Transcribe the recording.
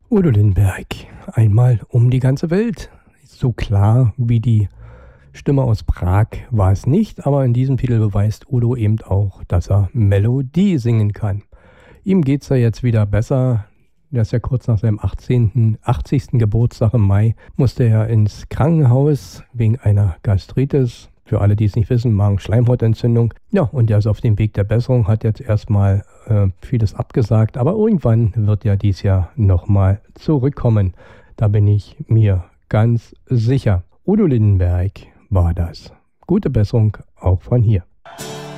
Udo Lindenberg, einmal um die ganze Welt. So klar wie die Stimme aus Prag war es nicht, aber in diesem Titel beweist Udo eben auch, dass er Melodie singen kann. Ihm geht es ja jetzt wieder besser. Er ist ja kurz nach seinem 80. Geburtstag im Mai, musste er ins Krankenhaus wegen einer Gastritis. Für alle, die es nicht wissen, Magenschleimhautentzündung. Ja, und er ist auf dem Weg der Besserung, hat jetzt erstmal vieles abgesagt, aber irgendwann wird er dies Jahr nochmal zurückkommen. Da bin ich mir ganz sicher. Udo Lindenberg war das. Gute Besserung auch von hier.